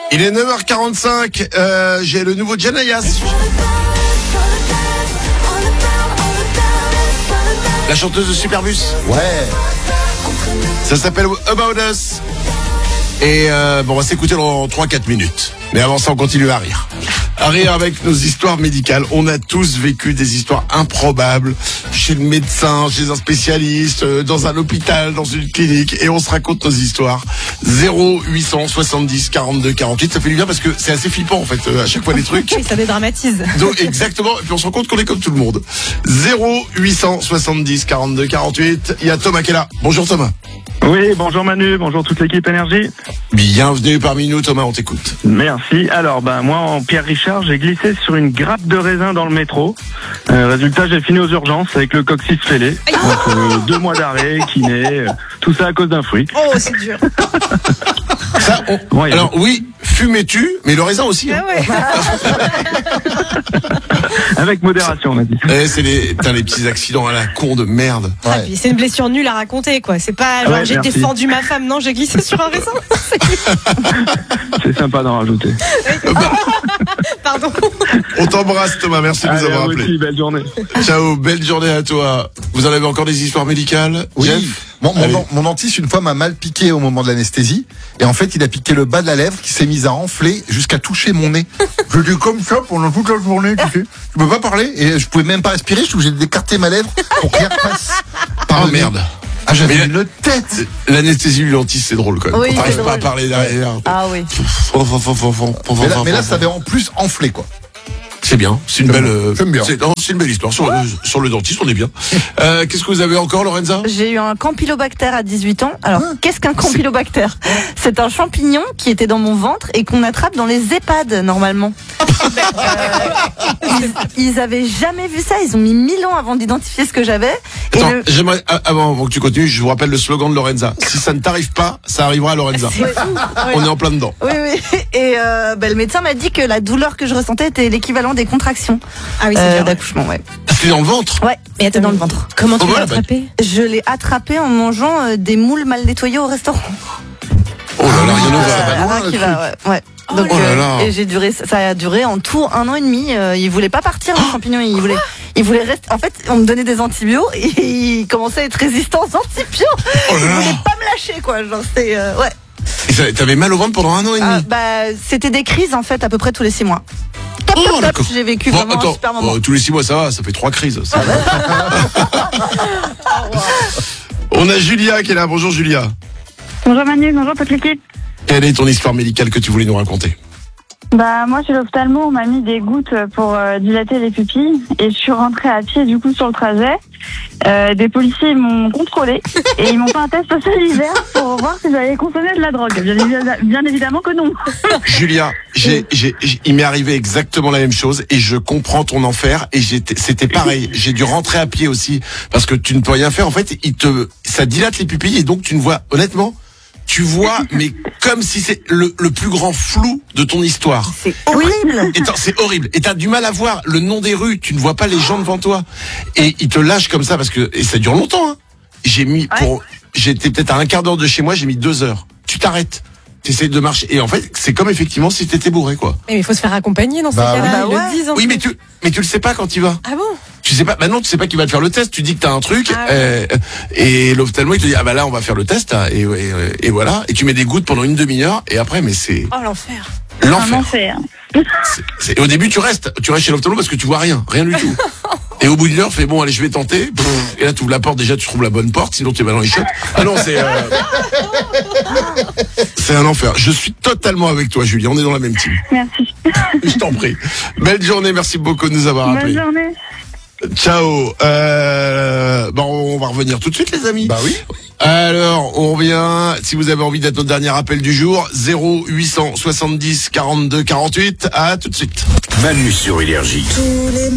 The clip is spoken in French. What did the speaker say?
Il est 9h45, j'ai le nouveau Janayas. La chanteuse de Superbus. Ouais. Ça s'appelle About Us. Et on va s'écouter dans 3-4 minutes. Mais avant ça, on continue à rire. À rire avec nos histoires médicales. On a tous vécu des histoires improbables chez le médecin, chez un spécialiste, dans un hôpital, dans une clinique. Et on se raconte nos histoires. 0870 42 48. Ça fait du bien parce que c'est assez flippant en fait à chaque fois les trucs. Oui, ça dédramatise. Donc exactement. Et puis on se rend compte qu'on est comme tout le monde. 0870 42 48. Il y a Thomas qui est là. Bonjour Thomas. Oui, bonjour Manu, bonjour toute l'équipe Énergie. Bienvenue parmi nous Thomas, on t'écoute. Merci. Alors, moi en Pierre Richard, j'ai glissé sur une grappe de raisin dans le métro. Résultat, j'ai fini aux urgences avec le coccyx fêlé. Donc 2 mois d'arrêt, kiné, tout ça à cause d'un fruit. Oh, c'est dur. Ça, Ouais, alors oui, fumais-tu, mais le raisin aussi. Hein. Ah ouais. avec modération, on a dit. C'est les petits accidents à la con de merde. Ah, puis c'est une blessure nulle à raconter, quoi. C'est pas genre Ouais, j'ai merci. défendu ma femme, non, j'ai glissé sur un raisin. C'est sympa d'en rajouter. Pardon. On t'embrasse Thomas, merci de nous Allez, à avoir vous appelés. aussi, belle journée. Ciao, belle journée à toi. Vous en avez encore des histoires médicales, Oui. Jeff? Mon Allez. dentiste, une fois, m'a mal piqué au moment de l'anesthésie. Et en fait, il a piqué le bas de la lèvre qui s'est mise à enfler jusqu'à toucher mon nez. Je dis comme ça pendant toute la journée, tu sais. Je peux pas parler et je pouvais même pas respirer. Je suis obligé d'écarter ma lèvre pour qu'elle passe par Oh le nez. merde. Ah, j'avais Mais une tête. L'anesthésie du dentiste, c'est drôle quand même. Oui, On n'arrive c'est pas à drôle. parler derrière. Ah oui. Mais là, ça avait en plus enflé, quoi. C'est bien, c'est une belle. J'aime bien. C'est une belle histoire sur le dentiste, on est bien. Qu'est-ce que vous avez encore, Lorenza? J'ai eu un campylobactère à 18 ans. Alors, qu'est-ce qu'un campylobactère? C'est un champignon qui était dans mon ventre et qu'on attrape dans les EHPAD, normalement. Ils avaient jamais vu ça. Ils ont mis 1000 ans avant d'identifier ce que j'avais. Et Attends, le... j'aimerais, avant que tu continues, je vous rappelle le slogan de Lorenza. Si ça ne t'arrive pas, ça arrivera à Lorenza. On est en plein dedans. Oui, oui. Et le médecin m'a dit que la douleur que je ressentais était l'équivalent des contractions Ah oui, c'est dur. d'accouchement. Ouais. C'est dans le ventre. Ouais. Mais attends, dans le ventre. Comment tu Oh, l'as voilà, bah, attrapé? Je l'ai attrapé en mangeant des moules mal nettoyées au restaurant. Oh là là, rien ne va. va loin, Ah, le qui truc. va, ouais. Donc, Oh là là. et ça a duré en tout 1 an et demi. Il voulait pas partir, le champignon. Il voulait rester. En fait, on me donnait des antibiotiques et il commençait à être résistant aux antibiotiques. Oh là Il là. voulait pas me lâcher, quoi. Genre, c'est, ouais. Et t'avais mal au ventre pendant 1 an et demi. C'était des crises, en fait, à peu près tous les 6 mois. Top, Oh, top, top. d'accord. J'ai vécu Bon, vraiment un attends, super moment. tous les 6 mois ça va, ça fait 3 crises. Ça va. On a Julia qui est là. Bonjour Julia. Bonjour Manu, bonjour toute l'équipe. Quelle est ton histoire médicale que tu voulais nous raconter? Moi chez l'ophtalmo, on m'a mis des gouttes pour dilater les pupilles et je suis rentrée à pied du coup sur le trajet. Des policiers m'ont contrôlé et ils m'ont fait un test salivaire pour voir si j'avais consommé de la drogue. Bien évidemment que non. Julia, il m'est arrivé exactement la même chose et je comprends ton enfer et c'était pareil. J'ai dû rentrer à pied aussi parce que tu ne peux rien faire. En fait, ça dilate les pupilles et donc tu ne vois, honnêtement, tu vois, mais comme si c'est le plus grand flou de ton histoire. C'est horrible. Et c'est horrible. Et t'as du mal à voir le nom des rues. Tu ne vois pas les gens devant toi. Et ils te lâchent comme ça parce que, et ça dure longtemps, hein. J'étais peut-être à 1/4 d'heure de chez moi, j'ai mis 2 heures. Tu t'arrêtes. T'essayes de marcher. Et en fait, c'est comme effectivement si t'étais bourré, quoi. Mais il faut se faire accompagner dans ces Bah cas-là. oui. Ils Bah le disent. en Oui, plus. mais tu le sais pas quand il va. Ah bon? Tu sais pas, maintenant tu sais pas qui va te faire le test. Tu dis que t'as un truc, Ah ouais. et l'ophtalmo il te dit ah bah là on va faire le test, et voilà. Et tu mets des gouttes pendant une demi-heure, et après mais c'est Oh l'enfer. Un l'enfer. enfer. Et au début tu restes chez l'ophtalmo parce que tu vois rien du tout. Et au bout d'une heure, fais bon allez je vais tenter. Et là tu ouvres la porte, déjà tu trouves la bonne porte, sinon tu vas dans les chiottes. Ah non c'est un enfer. Je suis totalement avec toi Julie, on est dans la même team. Merci. Je t'en prie. Belle journée, merci beaucoup de nous avoir appelés. Bonne journée. Ciao. On va revenir tout de suite les amis. Bah oui. Alors, on revient. Si vous avez envie d'être notre dernier appel du jour, 0870 42 48. À tout de suite. Manu sur Énergie.